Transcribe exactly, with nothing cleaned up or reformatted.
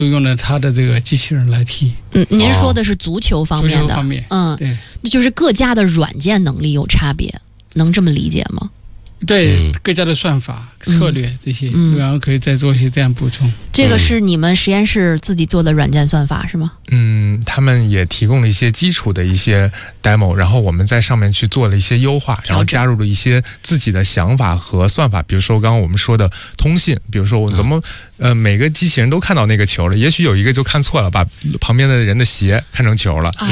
就用了它的这个机器人来踢。 嗯，您说的是足球方面的， 足球方面， 嗯， 对， 就是各家的软件能力有差别，能这么理解吗？ 对， 嗯各家的算法、策略这些， 嗯然后可以再做一些这样补充。 这个是你们实验室自己做的软件算法是吗？ 嗯，他们也提供了一些基础的一些 demo， 然后我们在上面去做了一些优化，然后加入了一些自己的想法和算法，比如说刚刚我们说的通信，比如说我怎么、嗯、呃每个机器人都看到那个球了，也许有一个就看错了，把旁边的人的鞋看成球了。